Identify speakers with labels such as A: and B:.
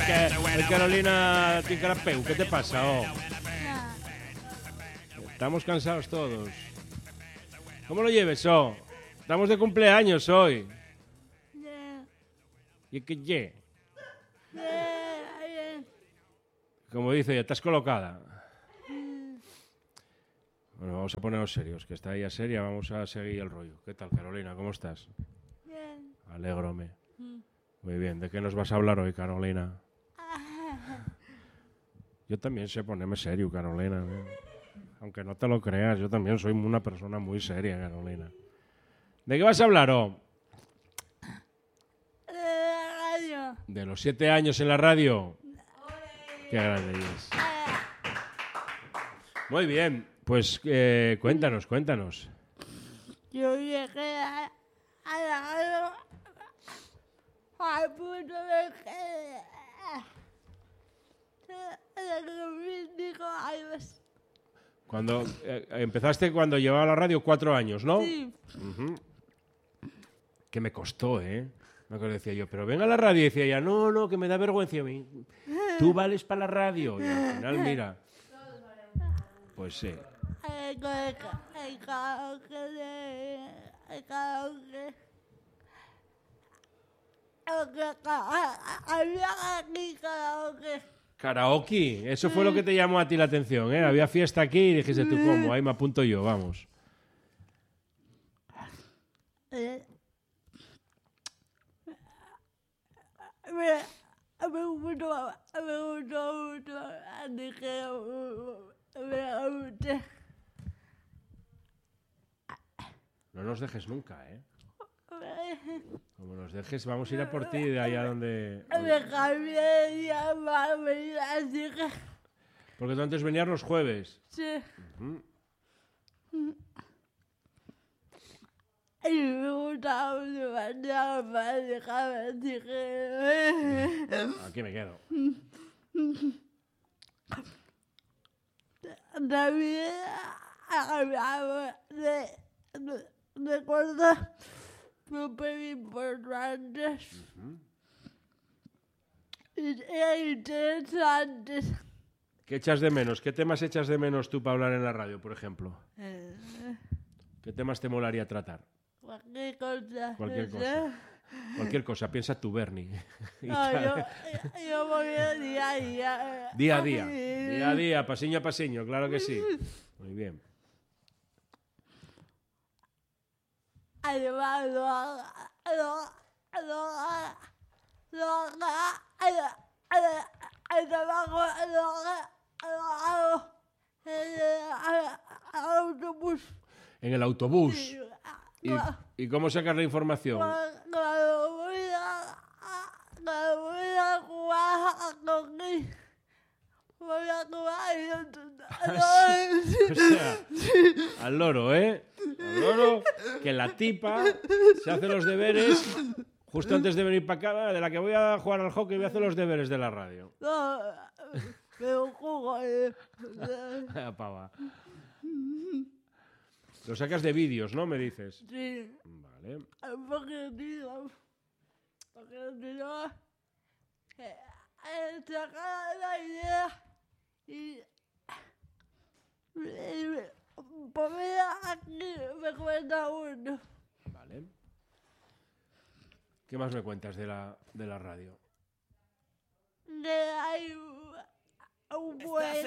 A: el Carolina Tincarapeu, ¿qué te pasa? Oh? Estamos cansados todos. ¿Cómo lo lleves, oh? Estamos de cumpleaños hoy. ¿Y qué ye? Como dice, ya estás colocada. Bueno, vamos a ponernos serios, que está ella seria, vamos a seguir el rollo. ¿Qué tal, Carolina? ¿Cómo estás?
B: Bien.
A: Alégrome. Muy bien, ¿de qué nos vas a hablar hoy, Carolina? Yo también sé ponerme serio, Carolina. Aunque no te lo creas, yo también soy una persona muy seria, Carolina. ¿De qué vas a hablar, oh? ¿De los 7 años en la radio? Qué grande es. Muy bien, pues cuéntanos.
B: Yo llegué a la radio al punto de que tenía 5 años.
A: Cuando empezaste cuando llevaba la radio 4 años, ¿no?
B: Sí.
A: Uh-huh. Que me costó, ¿eh? Me acuerdo, decía yo, pero venga a la radio. Y decía ella, no, que me da vergüenza. Y a mí, tú vales para la radio. Y al final, mira. Pues sí.
B: El karaoke. Había aquí karaoke.
A: Karaoke, eso fue lo que te llamó a ti la atención, ¿eh? Había fiesta aquí y dijiste tú, ¿cómo? Ahí me apunto yo, vamos.
B: Me gustó mucho. Dije, me gusta.
A: No nos dejes nunca, ¿eh? Como nos dejes, vamos a ir a por ti de allá donde...
B: Me cambié de llamarme, así que...
A: Porque tú antes venías los jueves.
B: Sí.
A: Uh-huh.
B: Y me gustaba mucho mañana para dejarme, así que...
A: Aquí me quedo.
B: También hablaba de cosas súper importantes e interesantes.
A: ¿Qué echas de menos? ¿Qué temas echas de menos tú para hablar en la radio, por ejemplo? ¿Qué temas te molaría tratar?
B: Cualquier cosa.
A: Cualquier cosa. Cualquier cosa, piensa tú, Bernie.
B: No, yo voy día a día.
A: Día a día, pasiño a pasiño, claro que sí. Muy bien.
B: Además, el trabajo al autobús.
A: En el autobús.
B: Sí.
A: ¿Y cómo sacas la información?
B: Cuando voy a jugar voy a jugar
A: O sea, al loro, ¿eh? Al loro, que la tipa se hace los deberes justo antes de venir para acá, de la que voy a jugar al hockey, voy a hacer los deberes de la radio.
B: No, pero juego.
A: Pava. Lo sacas de vídeos, ¿no? Me dices.
B: Sí.
A: Vale.
B: Porque digo, sacar la idea y poner aquí me cuenta uno.
A: Vale. ¿Qué más me cuentas de la radio?
B: De hay un buen